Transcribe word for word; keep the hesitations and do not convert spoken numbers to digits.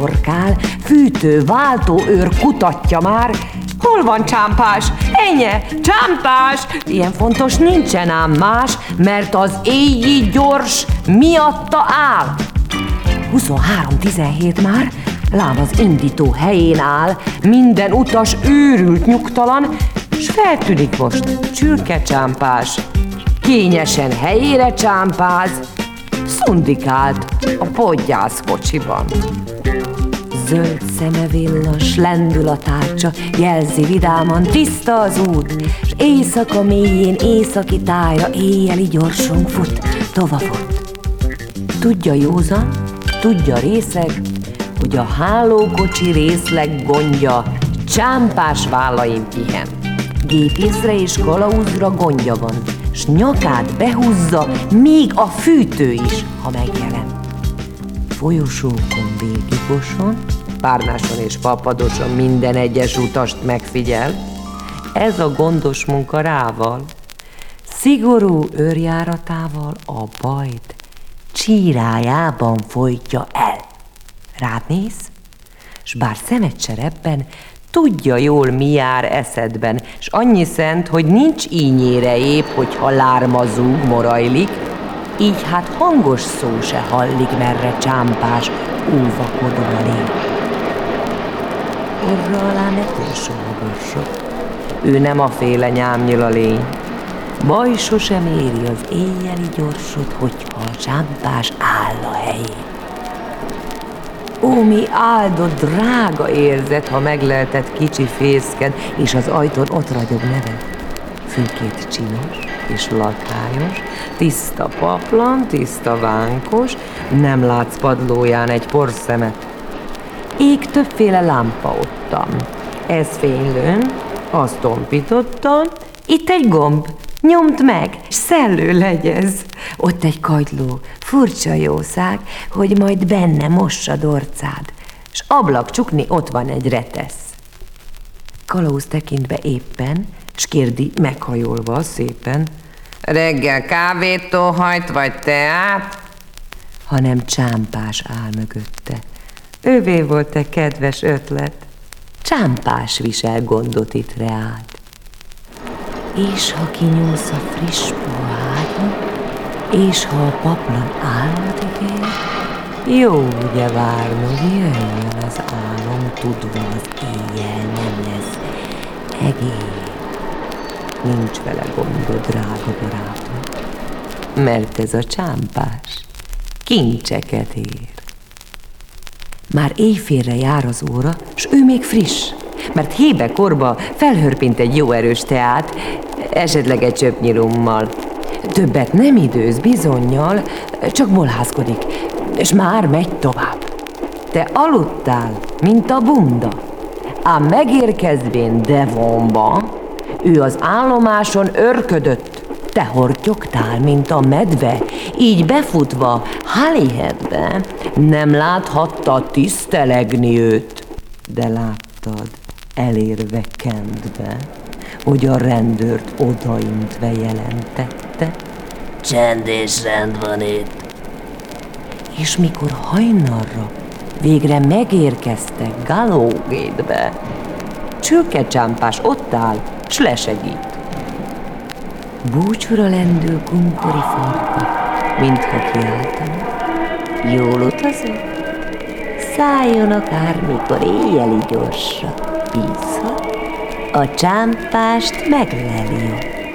torkál, fűtő, váltóőr kutatja már. Hol van Csámpás? Enye, Csámpás! Ilyen fontos nincsen ám más, mert az éjjé gyors miatta áll. huszonhárom tizenhét már, lám az indító helyén áll, minden utas őrült nyugtalan, s feltűnik most Csülke Csámpás. Kényesen helyére csámpáz, szundikált a podgyászkocsiban. Zöld szeme villas, lendül a tárcsa, jelzi vidáman, tiszta az út, s éjszaka mélyén, északi tájra éjjeli gyorsan fut, tovafut. Tudja józan, tudja részeg, hogy a hálókocsi részleg gondja Csámpás vállain pihen. Gépészre és kalauzra gondja van, s nyakát behúzza, még a fűtő is, ha megjelen. Folyosókon végigosson, párnáson és fapadoson minden egyes utast megfigyel. Ez a gondos munka rával, szigorú őrjáratával a bajt csírájában folytja el. Rád néz, s bár szemed se rebben, tudja jól, mi jár eszedben, s annyi szent, hogy nincs ínyére épp, hogyha lárma zúg, morajlik, így hát hangos szó se hallik, merre Csámpás óvakodva lép. Orra alá ne törzsolgossok, ő nem a féle nyámnyila lény. Baj sosem éri az éjjeli gyorsot, hogyha a Csámpás áll a helyén. Ó, mi áldott, drága érzet, ha megleltett kicsi fészked, és az ajtón ott ragyog neved. Fülkét csinos és lakályos, tiszta paplan, tiszta vánkos, nem látsz padlóján egy porszemet. Ég többféle lámpa ottan, ez fénylőn, azt tompítottan, itt egy gomb, nyomd meg, s szellő legyez. Ott egy kagyló, furcsa jószág, hogy majd benne mossa dorcád, s ablakcsukni ott van egy retesz. Kalauz tekint be éppen, s kérdi meghajolva szépen: reggel kávét hajt vagy teát? Hanem Csámpás áll mögötte. Ővé volt egy kedves ötlet. Csámpás visel gondot itt reált. És ha kinyúlsz a friss poháron, és ha a paplan állat ígér, jó ugye várnod, jöjjön az álom, tudva az éjjel nem lesz egér. Nincs vele gondod, drága barátom, mert ez a Csámpás kincseket ér. Már éjfélre jár az óra, s ő még friss, mert hébe korba felhörpint egy jó erős teát, esetleg egy csöpnyi rummal. Többet nem időz bizonnyal, csak bolhászkodik, és már megy tovább. Te aludtál, mint a bunda, ám megérkezvén Devonba, ő az állomáson örködött, te hortyogtál, mint a medve, így befutva Holyheadbe nem láthatta tisztelegni őt, de láttad elérve Kentbe, hogy a rendőrt odaintve jelentette: csend és rend van itt. És mikor hajnalra végre megérkeztek Gallowgate-be, Csülke Csámpás ott áll, s lesegít. Búcsúra lendül kunkori farka, mintha kiáltana: jól utazol? Szálljon akármikor éjjeli gyorsra, bízhat, a Csámpást megleli.